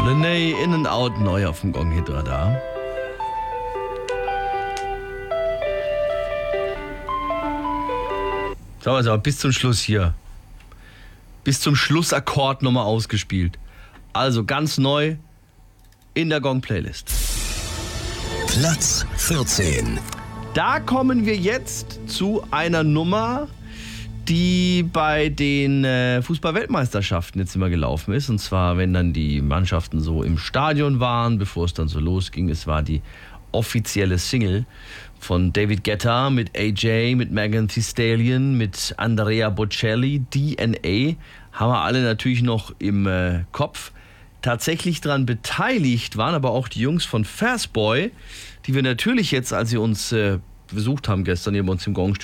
Lenay, In and Out, neu auf dem Gong-Hit-Radar. So, also bis zum Schluss hier. Bis zum Schlussakkord nochmal ausgespielt. Also ganz neu in der Gong-Playlist. Platz 14. Da kommen wir jetzt zu einer Nummer, die bei den Fußball-Weltmeisterschaften jetzt immer gelaufen ist. Und zwar, wenn dann die Mannschaften so im Stadion waren, bevor es dann so losging. Es war die offizielle Single von David Guetta mit AJ, mit Megan Thee Stallion, mit Andrea Bocelli, DNA. Haben wir alle natürlich noch im Kopf. Tatsächlich daran beteiligt waren aber auch die Jungs von Fastboy, die wir natürlich jetzt, als sie uns besucht haben gestern hier bei uns im Gong